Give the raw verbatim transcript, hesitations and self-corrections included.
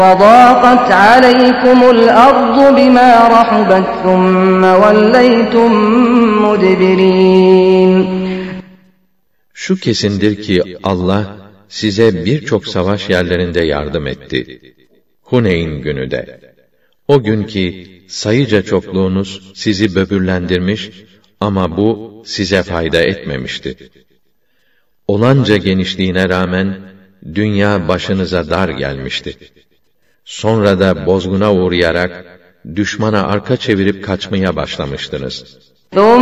وَضَاقَتْ عَلَيْكُمُ الْأَرْضُ بِمَا رَحُبَتْ ثُمَّ وَلَّيْتُمْ مُدْبِرِينَ. Şu kesindir ki Allah size birçok savaş yerlerinde yardım etti. Huneyn günü de. O gün ki sayıca çokluğunuz sizi böbürlendirmiş ama bu size fayda etmemişti. Olanca genişliğine rağmen dünya başınıza dar gelmişti. Sonra da bozguna uğrayarak düşmana arka çevirip kaçmaya başlamıştınız.